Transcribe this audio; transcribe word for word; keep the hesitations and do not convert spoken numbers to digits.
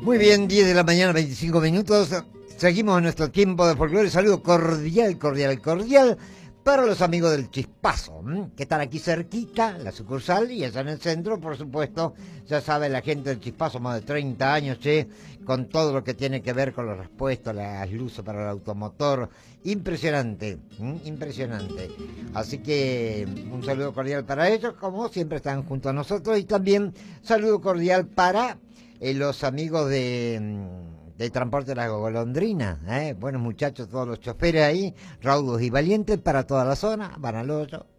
Muy bien, diez de la mañana, veinticinco minutos. Seguimos en nuestro tiempo de folclore. Saludo cordial, cordial, cordial para los amigos del Chispazo, ¿m? que están aquí cerquita, la sucursal, y allá en el centro, por supuesto. Ya sabe la gente del Chispazo, más de treinta años, che, con todo lo que tiene que ver con los repuestos, las luces para el automotor. Impresionante, ¿m? impresionante. Así que un saludo cordial para ellos, como siempre están junto a nosotros, y también saludo cordial para Eh, los amigos de, de Transporte de la Golondrina, ¿eh? Buenos muchachos, todos los choferes ahí, raudos y valientes para toda la zona, van al hoyo,